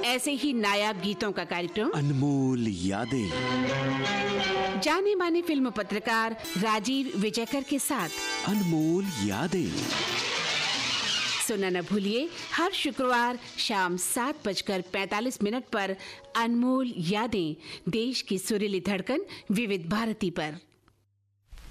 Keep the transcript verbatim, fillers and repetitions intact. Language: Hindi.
ऐसे ही नायाब गीतों का कार्यक्रम अनमोल यादें, जाने माने फिल्म पत्रकार राजीव विजयकर के साथ अनमोल यादें सुनना न भूलिए हर शुक्रवार शाम सात बजकर पैंतालीस मिनट पर अनमोल यादें, देश की सुरीली धड़कन विविध भारती पर।